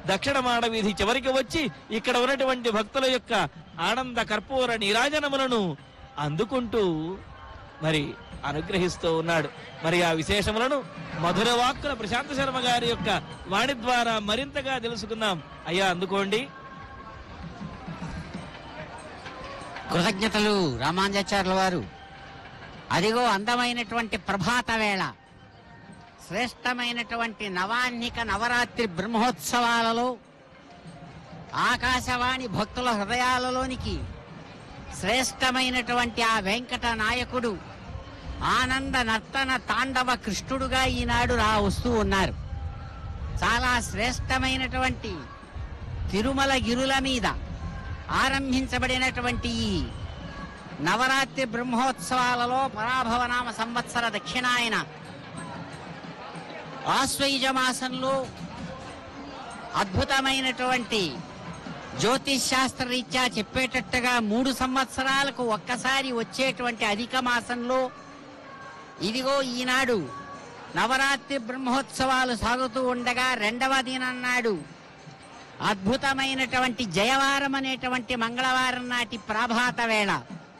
దక్షిణ మాడ వీధి చివరికి వచ్చి ఇక్కడ ఉన్నటువంటి భక్తుల యొక్క ఆనంద కర్పూర నీరాజనములను అందుకుంటూ మరి అనుగ్రహిస్తూ ఉన్నాడు. మరి ఆ విశేషములను మధుర వాక్కుల ప్రశాంత శర్మ గారి యొక్క వాణి ద్వారా మరింతగా తెలుసుకుందాం. అయ్యా, అందుకోండి. కృతజ్ఞతలు రామానుజాచార్యుల వారు. అదిగో అందమైనటువంటి ప్రభాత వేళ, శ్రేష్టమైనటువంటి నవాన్నిక నవరాత్రి బ్రహ్మోత్సవాలలో ఆకాశవాణి భక్తుల హృదయాలలోనికి శ్రేష్టమైనటువంటి ఆ వెంకట నాయకుడు ఆనంద నర్తన తాండవ కృష్ణుడుగా ఈనాడు వస్తూ ఉన్నారు. చాలా శ్రేష్టమైనటువంటి తిరుమల గిరుల మీద ఆరంభించబడినటువంటి ఈ నవరాత్రి బ్రహ్మోత్సవాలలో పరాభవనామ సంవత్సర దక్షిణాయన ఆశ్వయుజ మాసంలో అద్భుతమైనటువంటి జ్యోతిష్ శాస్త్ర రీత్యా చెప్పేటట్టుగా 3 సంవత్సరాలకు ఒక్కసారి వచ్చేటువంటి అధిక మాసంలో ఇదిగో ఈనాడు నవరాత్రి బ్రహ్మోత్సవాలు సాగుతూ ఉండగా 2వ దినం నాడు అద్భుతమైనటువంటి జయవారం అనేటువంటి మంగళవారం నాటి ప్రభాత వేళ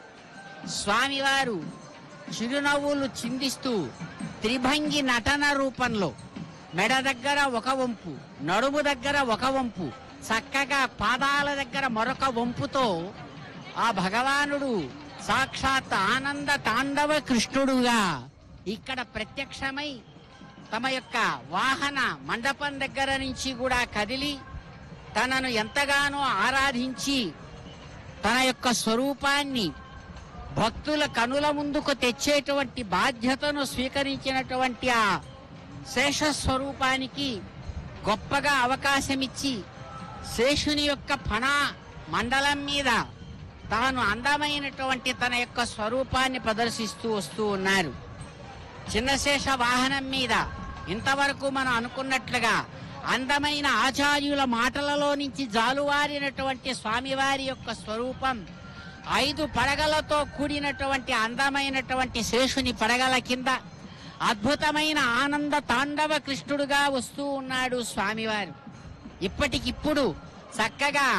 స్వామివారు చిరునవ్వులు చిందిస్తూ త్రిభంగి నటన రూపంలో మెడ దగ్గర ఒక వంపు, నడుము దగ్గర ఒక వంపు, చక్కగా పాదాల దగ్గర మరొక వంపుతో ఆ భగవానుడు సాక్షాత్ ఆనంద తాండవ కృష్ణుడుగా ఇక్కడ ప్రత్యక్షమై తమ యొక్క వాహన మండపం దగ్గర నుంచి కూడా కదిలి తనను ఎంతగానో ఆరాధించి తన యొక్క స్వరూపాన్ని భక్తుల కనుల ముందుకు తెచ్చేటువంటి బాధ్యతను స్వీకరించినటువంటి ఆ శేష స్వరూపానికి గొప్పగా అవకాశమిచ్చి శేషుని యొక్క ఫణా మండలం మీద తాను అందమైనటువంటి తన యొక్క స్వరూపాన్ని ప్రదర్శిస్తూ వస్తూ ఉన్నారు. చిన్నశేష వాహనం మీద ఇంతవరకు మనం అనుకున్నట్లుగా అందమైన ఆచార్యుల మాటలలో నుంచి జాలువారినటువంటి స్వామివారి యొక్క స్వరూపం 5 పడగలతో కూడినటువంటి అందమైనటువంటి శేషుని పడగల కింద అద్భుతమైన ఆనంద తాండవ కృష్ణుడుగా వస్తూ ఉన్నాడు స్వామివారు. ఇప్పటికిప్పుడు చక్కగా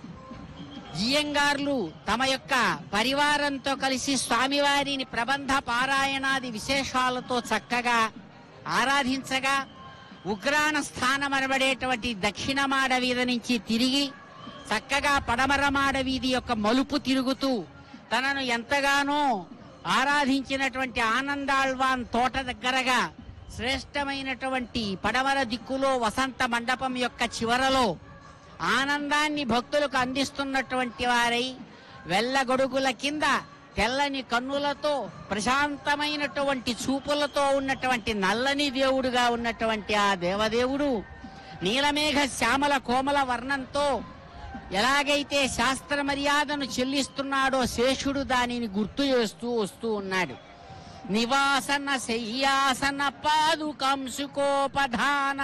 జియంగార్లు తమ యొక్క పరివారంతో కలిసి స్వామివారిని ప్రబంధ పారాయణాది విశేషాలతో చక్కగా ఆరాధించగా ఉగ్రాణ స్థానమనబడేటువంటి దక్షిణ మాడ వీధి నుంచి తిరిగి చక్కగా పడమర మాడ వీధి యొక్క మలుపు తిరుగుతూ తనను ఎంతగానో ఆరాధించినటువంటి ఆనందాళ్వాన్ తోట దగ్గరగా శ్రేష్టమైనటువంటి పడమర దిక్కులో వసంత మండపం యొక్క చివరలో ఆనందాన్ని భక్తులకు అందిస్తున్నటువంటి వారై వెల్లగొడుగుల కింద తెల్లని కన్నులతో ప్రశాంతమైనటువంటి చూపులతో ఉన్నటువంటి నల్లని దేవుడుగా ఉన్నటువంటి ఆ దేవదేవుడు నీలమేఘ శ్యామల కోమల వర్ణంతో ఎలాగైతే శాస్త్ర మర్యాదను చెల్లిస్తున్నాడో శేషుడు దానిని గుర్తు చేస్తూ వస్తూ ఉన్నాడు. నివాసన శయ్యాసన పాదుకంసుకోపధాన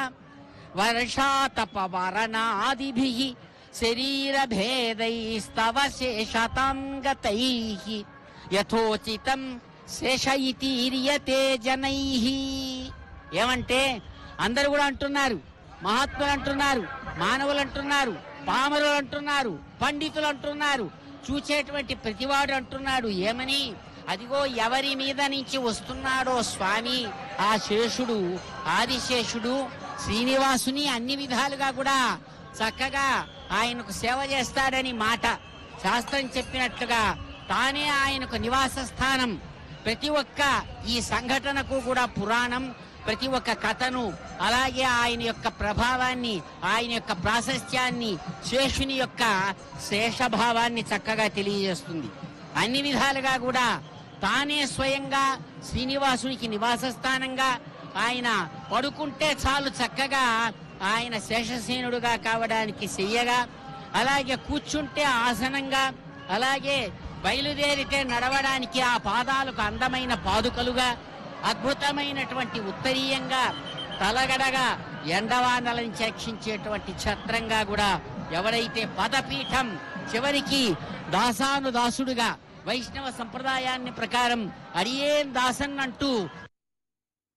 వర్షాతపవరణాదిభిః శరీర భేదైస్తవ శేషతాం గతైః యథోచితం శేషయితీర్యతే జనైః. ఏమంటే అందరూ కూడా అంటున్నారు, మహాత్ములు అంటున్నారు, మానవులు అంటున్నారు, పామరులు అంటున్నారు, పండితులు అంటున్నారు, చూచేటువంటి ప్రతివాడు అంటున్నాడు ఏమని, అదిగో ఎవరి మీద నుంచి వస్తున్నాడో స్వామి ఆ శేషుడు, ఆదిశేషుడు శ్రీనివాసుని అన్ని విధాలుగా కూడా చక్కగా ఆయనకు సేవ చేస్తాడని మాట. శాస్త్రం చెప్పినట్లుగా తానే ఆయనకు నివాస స్థానం. ప్రతి ఒక్క ఈ సంఘటనకు కూడా పురాణం, ప్రతి ఒక్క కథను, అలాగే ఆయన యొక్క ప్రభావాన్ని, ఆయన యొక్క ప్రాశస్త్యాన్ని, శేషుని యొక్క శేషభావాన్ని చక్కగా తెలియజేస్తుంది. అన్ని విధాలుగా కూడా తానే స్వయంగా శ్రీనివాసునికి నివాస స్థానంగా ఆయన పడుకుంటే చాలు చక్కగా ఆయన శేషసేనుడుగా కావడానికి చెయ్యగా, అలాగే కూర్చుంటే ఆసనంగా, అలాగే బయలుదేరితే నడవడానికి ఆ పాదాలకు అందమైన పాదుకలుగా, అద్భుతమైనటువంటి ఉత్తరీయంగా, తలగడగా ఎండవానలను చక్షించేటువంటి ఛత్రంగా కూడా ఎవరైతే పదపీఠం చివరికి దాసాను దాసుడుగా వైష్ణవ సంప్రదాయాన్ని ప్రకారం అడియేన్ దాసన్ అంటూ